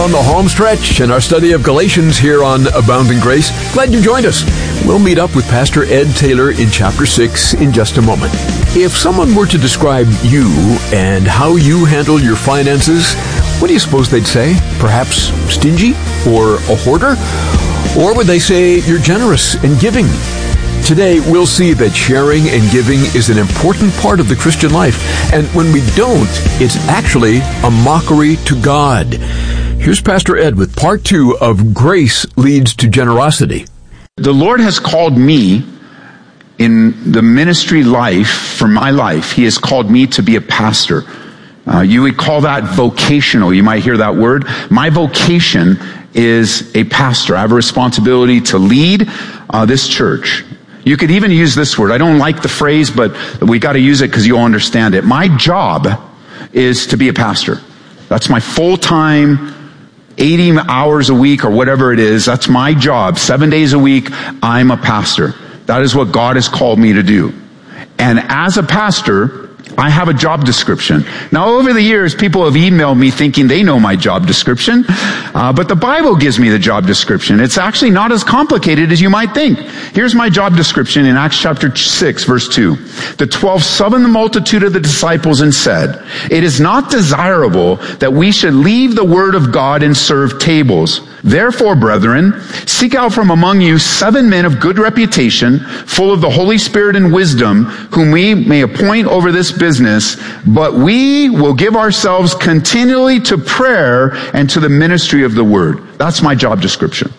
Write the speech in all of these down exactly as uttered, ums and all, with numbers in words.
on the home stretch in our study of Galatians here on Abounding Grace. Glad you joined us. We'll meet up with Pastor Ed Taylor in chapter six in just a moment. If someone were to describe you and how you handle your finances, what do you suppose they'd say? Perhaps stingy or a hoarder? Or would they say you're generous and giving? Today, we'll see that sharing and giving is an important part of the Christian life. And when we don't, it's actually a mockery to God. Here's Pastor Ed with part two of Grace Leads to Generosity. The Lord has called me in the ministry life, for my life, He has called me to be a pastor. Uh, you would call that vocational. You might hear that word. My vocation is a pastor. I have a responsibility to lead uh, this church. You could even use this word. I don't like the phrase, but we got to use it because you'll understand it. My job is to be a pastor. That's my full-time, eighty hours a week or whatever it is. That's my job. Seven days a week, I'm a pastor. That is what God has called me to do. And as a pastor, I have a job description. Now, over the years, people have emailed me thinking they know my job description, uh, but the Bible gives me the job description. It's actually not as complicated as you might think. Here's my job description in Acts chapter six, verse two. The twelve summoned the multitude of the disciples and said, "It is not desirable that we should leave the word of God and serve tables. Therefore, brethren, seek out from among you seven men of good reputation, full of the Holy Spirit and wisdom, whom we may appoint over this business, but we will give ourselves continually to prayer and to the ministry of the word." That's my job description.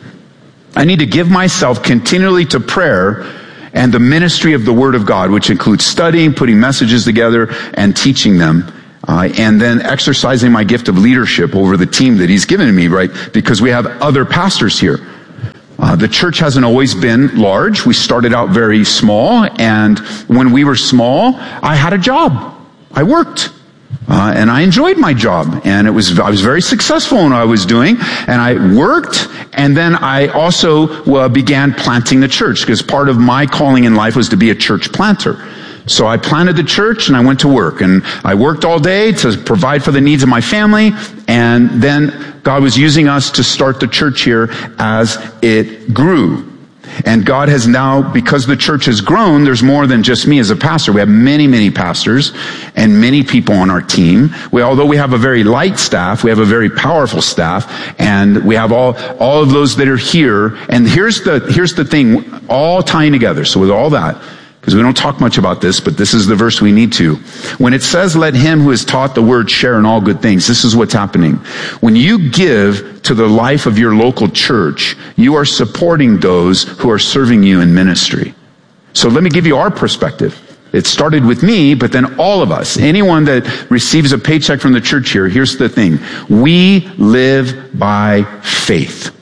I need to give myself continually to prayer and the ministry of the word of God, which includes studying, putting messages together, and teaching them. Uh, and then exercising my gift of leadership over the team that He's given me, right? Because we have other pastors here. Uh, the church hasn't always been large. We started out very small, and when we were small, I had a job. I worked. Uh, and I enjoyed my job, and it was, I was very successful in what I was doing, and I worked, and then I also uh, began planting the church, because part of my calling in life was to be a church planter. So I planted the church and I went to work, and I worked all day to provide for the needs of my family, and then God was using us to start the church here as it grew. And God has now, because the church has grown, there's more than just me as a pastor. We have many, many pastors and many people on our team. We, although we have a very light staff, we have a very powerful staff, and we have all, all of those that are here. And here's the, here's the thing, all tying together. So with all that, because we don't talk much about this, but this is the verse we need to. When it says, "Let him who is taught the word share in all good things," this is what's happening. When you give to the life of your local church, you are supporting those who are serving you in ministry. So let me give you our perspective. It started with me, but then all of us, anyone that receives a paycheck from the church here, here's the thing. We live by faith.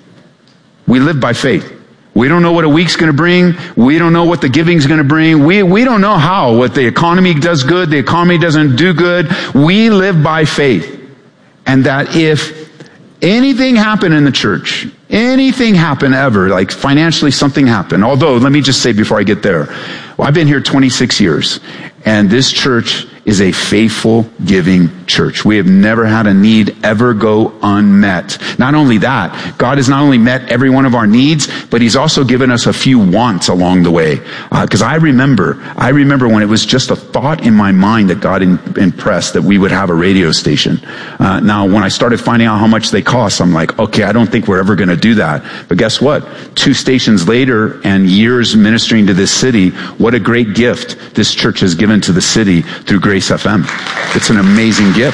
We live by faith. We don't know what a week's going to bring. We don't know what the giving's going to bring. We, we don't know how, what the economy does good, the economy doesn't do good. We live by faith. And that if anything happened in the church, anything happened ever, like financially something happened, although, let me just say before I get there, well, I've been here twenty-six years, and this church is a faithful giving church. We have never had a need ever go unmet. Not only that, God has not only met every one of our needs, but He's also given us a few wants along the way. Because uh, I remember, I remember when it was just a thought in my mind that God in, impressed that we would have a radio station. Uh, now, when I started finding out how much they cost, I'm like, okay, I don't think we're ever going to do that. But guess what? Two stations later and years ministering to this city, what a great gift this church has given to the city through Grace F M. It's an amazing gift.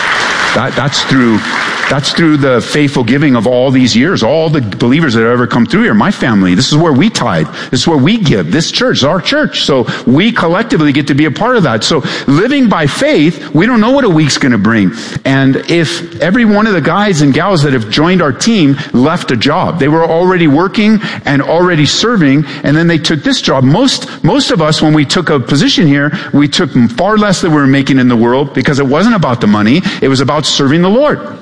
That, that's through, that's through the faithful giving of all these years. All the believers that have ever come through here, my family, this is where we tithe. This is where we give. This church is our church. So we collectively get to be a part of that. So living by faith, we don't know what a week's going to bring. And if every one of the guys and gals that have joined our team left a job, they were already working and already serving, and then they took this job. Most, most of us, when we took a position here, we took far less than we were making in the world, because it wasn't about the money. It was about serving the Lord.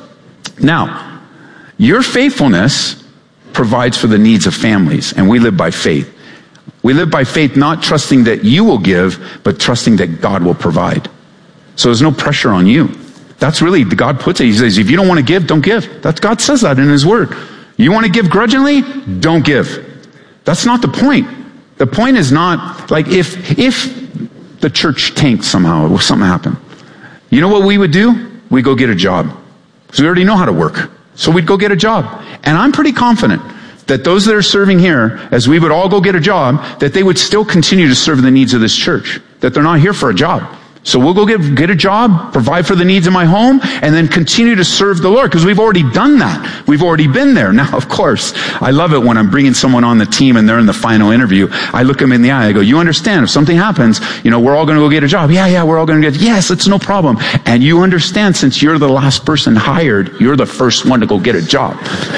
Now, your faithfulness provides for the needs of families, and we live by faith. We live by faith, not trusting that you will give, but trusting that God will provide. So there's no pressure on you. That's really, God puts it. He says, if you don't want to give, don't give. That's, God says that in his word. You want to give grudgingly? Don't give. That's not the point. The point is not, like, if, if the church tanked somehow, or something happened, you know what we would do? We'd go get a job. Because we already know how to work. So we'd go get a job. And I'm pretty confident that those that are serving here, as we would all go get a job, that they would still continue to serve the needs of this church. That they're not here for a job. So we'll go get, get a job, provide for the needs of my home, and then continue to serve the Lord, because we've already done that. We've already been there. Now, of course, I love it when I'm bringing someone on the team and they're in the final interview. I look them in the eye. I go, you understand, if something happens, you know, we're all going to go get a job. Yeah, yeah, we're all going to get, yes, it's no problem. And you understand, since you're the last person hired, you're the first one to go get a job.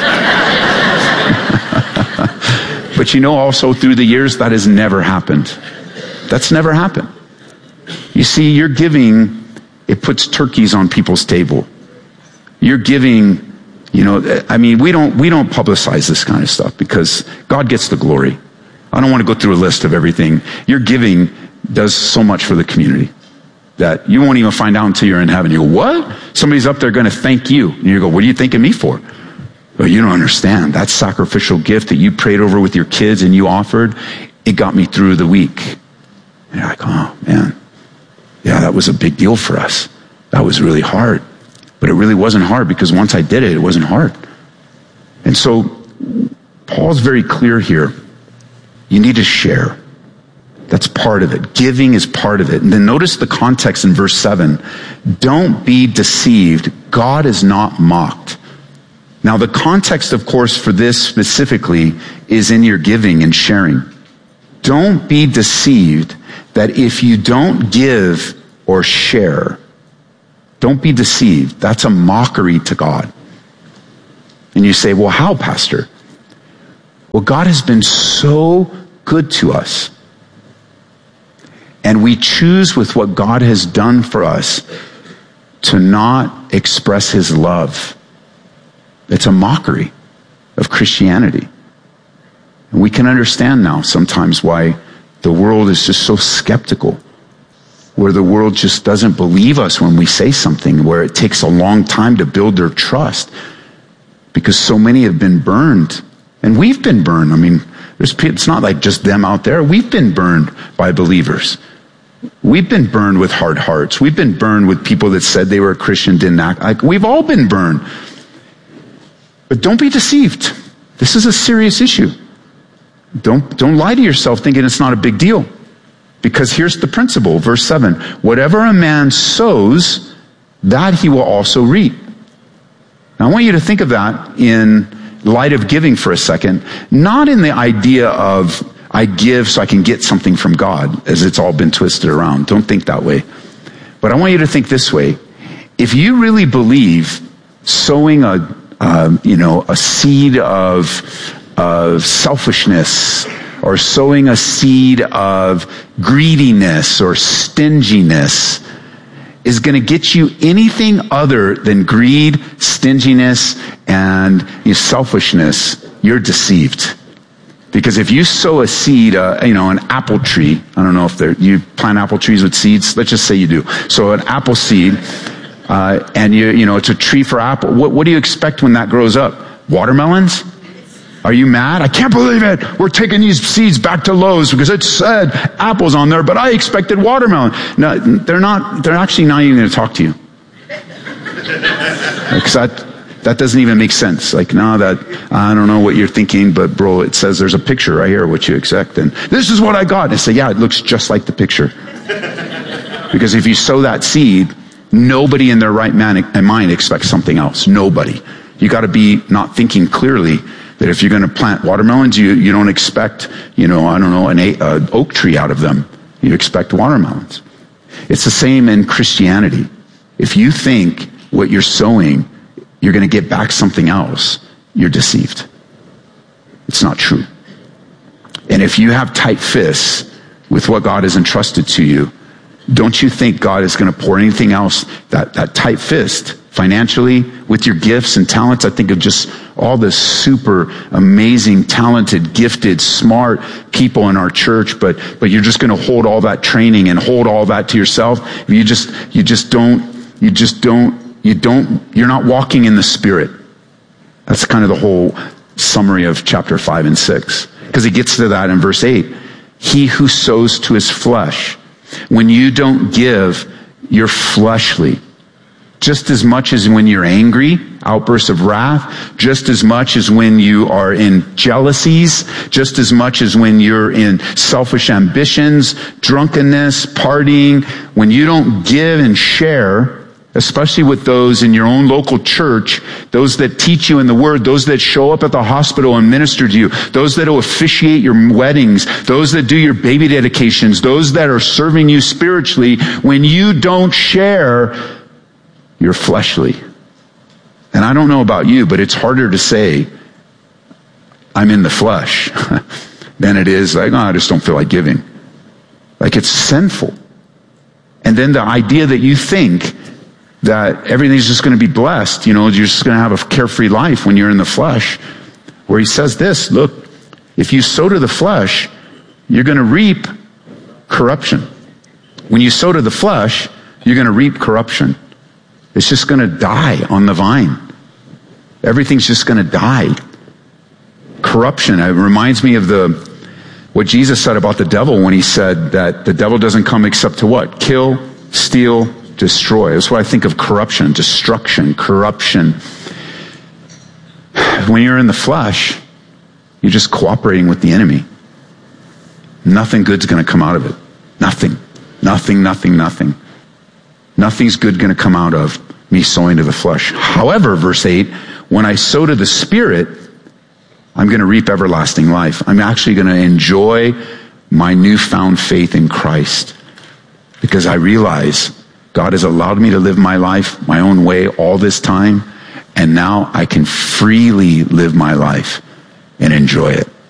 But you know, also through the years, that has never happened. That's never happened. You see, your giving, it puts turkeys on people's table. Your giving, you know, I mean, we don't, we don't publicize this kind of stuff because God gets the glory. I don't want to go through a list of everything. Your giving does so much for the community that you won't even find out until you're in heaven. You go, what? Somebody's up there going to thank you. And you go, what are you thanking me for? Well, you don't understand. That sacrificial gift that you prayed over with your kids and you offered, it got me through the week. And you're like, oh, man. Yeah, that was a big deal for us. That was really hard. But it really wasn't hard because once I did it, it wasn't hard. And so Paul's very clear here. You need to share. That's part of it. Giving is part of it. And then notice the context in verse seven. Don't be deceived. God is not mocked. Now the context, of course, for this specifically is in your giving and sharing. Don't be deceived that if you don't give or share, don't be deceived. That's a mockery to God. And you say, well, how, Pastor? Well, God has been so good to us. And we choose with what God has done for us to not express his love. It's a mockery of Christianity. And we can understand now sometimes why the world is just so skeptical, where the world just doesn't believe us when we say something, where it takes a long time to build their trust, because so many have been burned. And we've been burned. I mean, there's, it's not like just them out there. We've been burned by believers. We've been burned with hard hearts. We've been burned with people that said they were a Christian, didn't act like. We've all been burned. But don't be deceived. This is a serious issue. Don't, don't lie to yourself thinking it's not a big deal. Because here's the principle, verse seven. Whatever a man sows, that he will also reap. Now I want you to think of that in light of giving for a second. Not in the idea of, I give so I can get something from God, as it's all been twisted around. Don't think that way. But I want you to think this way. If you really believe sowing a, uh, you know, a seed of, of selfishness, or sowing a seed of greediness or stinginess is going to get you anything other than greed, stinginess, and selfishness, you're deceived. Because if you sow a seed, uh, you know, an apple tree, I don't know if they're, you plant apple trees with seeds. Let's just say you do. So an apple seed, uh, and you, you know, it's a tree for apple. What, what do you expect when that grows up? Watermelons? Are you mad? I can't believe it. We're taking these seeds back to Lowe's because it said apples on there, but I expected watermelon. No, they're not, they're actually not even going to talk to you. Because that, that doesn't even make sense. Like, no, that, I don't know what you're thinking, but bro, it says there's a picture right here, what you expect. And this is what I got. And I say, yeah, it looks just like the picture. Because if you sow that seed, nobody in their right man, mind expects something else. Nobody. You got to be not thinking clearly. That if you're going to plant watermelons, you, you don't expect, you know, I don't know, an uh, oak tree out of them. You expect watermelons. It's the same in Christianity. If you think what you're sowing, you're going to get back something else, you're deceived. It's not true. And if you have tight fists with what God has entrusted to you, don't you think God is going to pour anything else, that, that tight fist, financially, with your gifts and talents? I think of just all the super amazing, talented, gifted, smart people in our church, but but you're just going to hold all that training and hold all that to yourself. You just you just don't you just don't you don't, you're not walking in the Spirit. That's kind of the whole summary of chapter five and six. Because he gets to that in verse eight. He who sows to his flesh. When you don't give, you're fleshly. Just as much as when you're angry, outbursts of wrath, just as much as when you are in jealousies, just as much as when you're in selfish ambitions, drunkenness, partying, when you don't give and share, especially with those in your own local church, those that teach you in the Word, those that show up at the hospital and minister to you, those that will officiate your weddings, those that do your baby dedications, those that are serving you spiritually, when you don't share, you're fleshly. And I don't know about you, but it's harder to say, I'm in the flesh, than it is like, oh, I just don't feel like giving. Like it's sinful. And then the idea that you think that everything's just going to be blessed, you know, you're just going to have a carefree life when you're in the flesh, where he says this, look, if you sow to the flesh, you're going to reap corruption. When you sow to the flesh, you're going to reap corruption. It's just going to die on the vine. Everything's just going to die. Corruption. It reminds me of the what Jesus said about the devil when he said that the devil doesn't come except to what? Kill, steal, destroy. That's what I think of corruption, destruction, corruption. When you're in the flesh, you're just cooperating with the enemy. Nothing good's going to come out of it. Nothing. Nothing, nothing, nothing. Nothing's good going to come out of me sowing to the flesh. However, verse eight, when I sow to the Spirit, I'm going to reap everlasting life. I'm actually going to enjoy my newfound faith in Christ because I realize God has allowed me to live my life my own way all this time, and now I can freely live my life and enjoy it.